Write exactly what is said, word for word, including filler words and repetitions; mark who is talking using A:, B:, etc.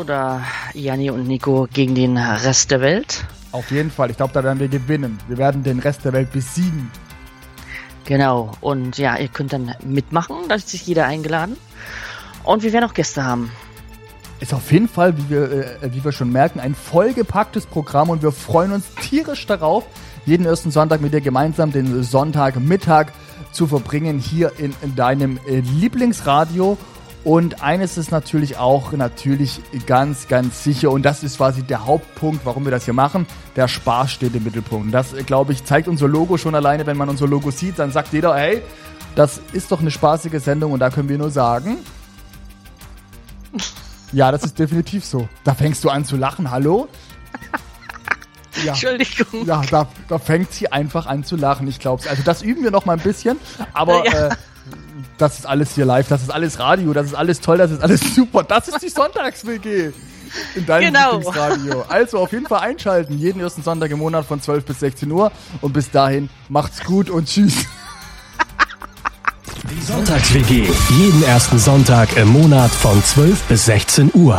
A: oder Janni und Nico gegen den Rest der Welt?
B: Auf jeden Fall. Ich glaube, da werden wir gewinnen. Wir werden den Rest der Welt besiegen.
A: Genau. Und ja, ihr könnt dann mitmachen. Da ist sich jeder eingeladen. Und wir werden auch Gäste haben.
B: Ist auf jeden Fall, wie wir, äh, wie wir schon merken, ein vollgepacktes Programm. Und wir freuen uns tierisch darauf, jeden ersten Sonntag mit dir gemeinsam den Sonntagmittag zu verbringen hier in, in deinem äh, Lieblingsradio. Und eines ist natürlich auch natürlich ganz, ganz sicher, und das ist quasi der Hauptpunkt, warum wir das hier machen, der Spaß steht im Mittelpunkt. Und das, glaube ich, zeigt unser Logo schon alleine. Wenn man unser Logo sieht, dann sagt jeder, hey, das ist doch eine spaßige Sendung, und da können wir nur sagen, ja, das ist definitiv so. Da fängst du an zu lachen, hallo? Ja.
A: Entschuldigung.
B: Ja, da, da fängt sie einfach an zu lachen, ich glaub's. Also das üben wir noch mal ein bisschen, aber ja. äh, das ist alles hier live, das ist alles Radio, das ist alles toll, das ist alles super. Das ist die Sonntags-W G in deinem
A: genau.
B: Lieblingsradio. Also auf jeden Fall einschalten, jeden ersten Sonntag im Monat von zwölf bis sechzehn Uhr. Und bis dahin, macht's gut und tschüss.
C: Die Sonntags-W G, jeden ersten Sonntag im Monat von zwölf bis sechzehn Uhr.